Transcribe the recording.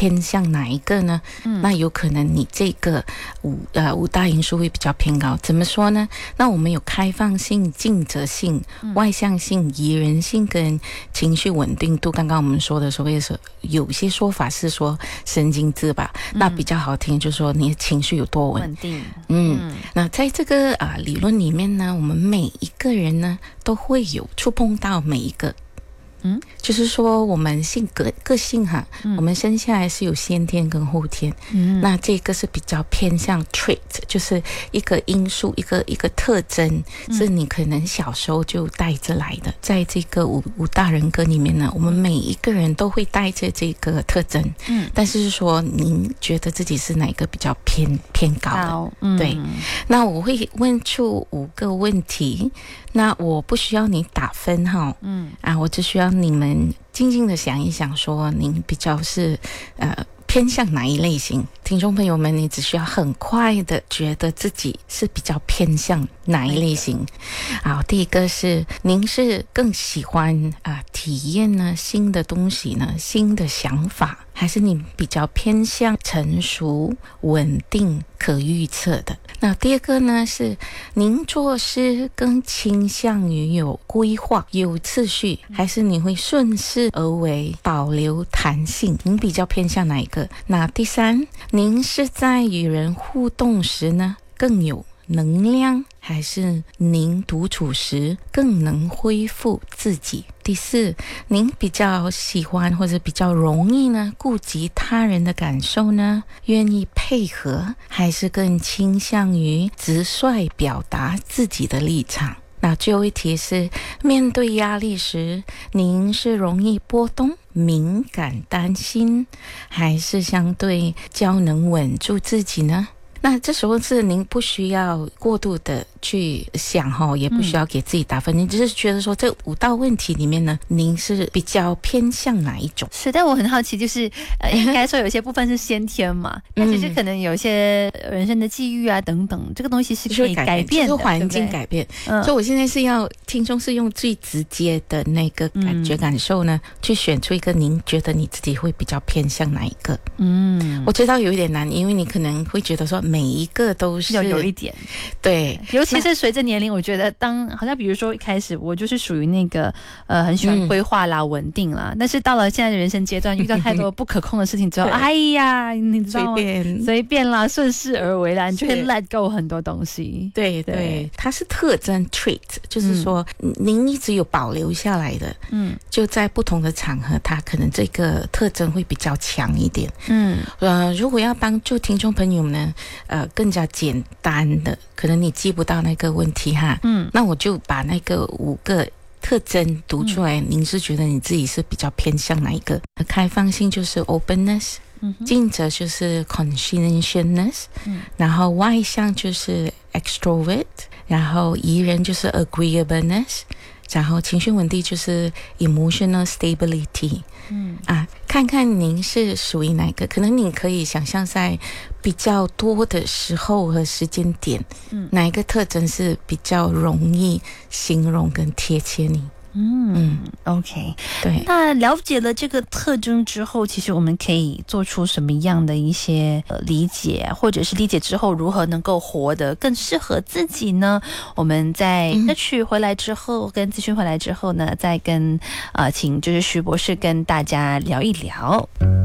偏向哪一个呢？那有可能你这个五大因素会比较偏高。怎么说呢？那我们有开放性、尽责性、外向性、宜人性跟情绪稳定度。刚刚我们说的所谓的有些说法是说神经质吧，那比较好听就是说你的情绪有多稳定。那在这个理论里面呢，我们每一个人呢都会有触碰到每一个。就是说我们个性哈，我们生下来是有先天跟后天，那这个是比较偏向 trait， 就是一个因素，一个特征，是你可能小时候就带着来的。在这个五大人格里面呢，我们每一个人都会带着这个特征，但是说您觉得自己是哪一个比较偏高的？对，那我会问出5个问题，那我不需要你打分哈，我只需要你们静静的想一想，说您比较是偏向哪一类型？听众朋友们，你只需要很快的觉得自己是比较偏向哪一类型。好，第一个是您是更喜欢体验呢新的东西呢，新的想法，还是你比较偏向成熟、稳定、可预测的？那第二个呢是您做事更倾向于有规划、有次序，还是你会顺势而为，保留弹性？您比较偏向哪一个？那第三，您是在与人互动时呢更有能量，还是您独处时更能恢复自己？第四，您比较喜欢或者比较容易呢顾及他人的感受呢，愿意配合，还是更倾向于直率表达自己的立场？那最后一题是，面对压力时，您是容易波动、敏感、担心，还是相对较能稳住自己呢？那这时候是您不需要过度的去想也不需要给自己打分，您只是觉得说这5道问题里面呢，您是比较偏向哪一种？ 是，但我很好奇，就是应该说有些部分是先天嘛，但其实可能有些人生的际遇啊等等，这个东西是可以改变的， 就是环境改变。所以我现在是要听众是用最直接的那个感受呢，去选出一个您觉得你自己会比较偏向哪一个。我知道有一点难，因为你可能会觉得说每一个都是有一点， 对， 尤其是随着年龄，我觉得好像比如说一开始我就是属于那个很喜欢规划啦、稳定啦，但是到了现在的人生阶段，遇到太多不可控的事情之后，哎呀，你知道吗？随便啦，顺势而为啦，你就会 let go 很多东西。 对，它是特征 trait， 就是说您一直有保留下来的，就在不同的场合，它可能这个特征会比较强一点。如果要帮助听众朋友们呢，更加简单的，可能你记不到那个问题哈，那我就把那个5个特征读出来，您是觉得你自己是比较偏向哪一个？开放性就是 openness，尽责就是 conscientiousness，然后外向就是 extrovert， 然后宜人就是 agreeableness， 然后情绪稳定就是 emotional stability。看看您是属于哪个，可能你可以想象在比较多的时候和时间点，哪一个特征是比较容易形容跟贴切你。 OK， 对。 那了解了这个特征之后，其实我们可以做出什么样的一些理解，或者是理解之后如何能够活得更适合自己呢？我们在歌曲回来之后，跟资讯回来之后呢，再跟请就是徐博士跟大家聊一聊。